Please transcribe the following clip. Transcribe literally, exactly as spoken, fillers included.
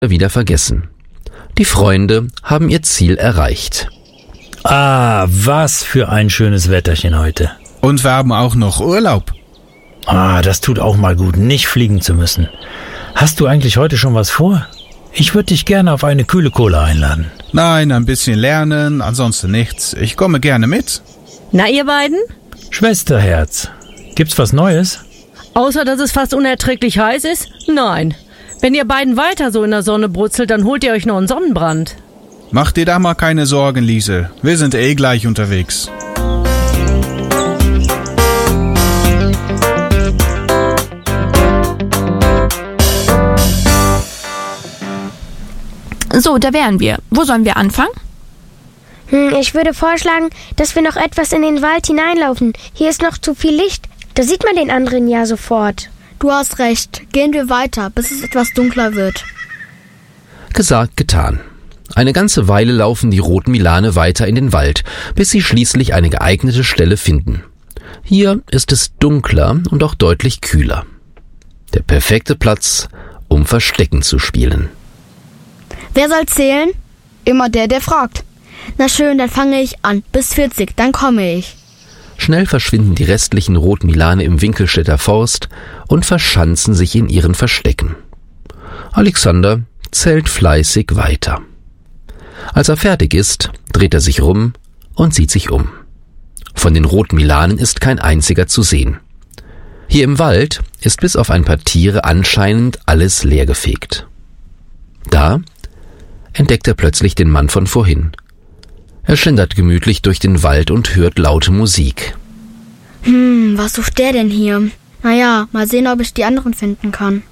wieder vergessen. Die Freunde haben ihr Ziel erreicht. Ah, was für ein schönes Wetterchen heute. Und wir haben auch noch Urlaub. Ah, das tut auch mal gut, nicht fliegen zu müssen. Hast du eigentlich heute schon was vor? Ich würde dich gerne auf eine kühle Cola einladen. Nein, ein bisschen lernen, ansonsten nichts. Ich komme gerne mit. Na, ihr beiden? Schwesterherz, gibt's was Neues? Außer, dass es fast unerträglich heiß ist? Nein. Wenn ihr beiden weiter so in der Sonne brutzelt, dann holt ihr euch noch einen Sonnenbrand. Mach dir da mal keine Sorgen, Liese. Wir sind eh gleich unterwegs. So, da wären wir. Wo sollen wir anfangen? Hm, ich würde vorschlagen, dass wir noch etwas in den Wald hineinlaufen. Hier ist noch zu viel Licht. Da sieht man den anderen ja sofort. Du hast recht. Gehen wir weiter, bis es etwas dunkler wird. Gesagt, getan. Eine ganze Weile laufen die roten Milane weiter in den Wald, bis sie schließlich eine geeignete Stelle finden. Hier ist es dunkler und auch deutlich kühler. Der perfekte Platz, um Verstecken zu spielen. Wer soll zählen? Immer der, der fragt. Na schön, dann fange ich an. Bis vierzig, dann komme ich. Schnell verschwinden die restlichen roten Milane im Winkelstädter Forst und verschanzen sich in ihren Verstecken. Alexander zählt fleißig weiter. Als er fertig ist, dreht er sich rum und sieht sich um. Von den roten Milanen ist kein einziger zu sehen. Hier im Wald ist bis auf ein paar Tiere anscheinend alles leergefegt. Da entdeckt er plötzlich den Mann von vorhin. Er schlendert gemütlich durch den Wald und hört laute Musik. Hm, was sucht der denn hier? Naja, mal sehen, ob ich die anderen finden kann.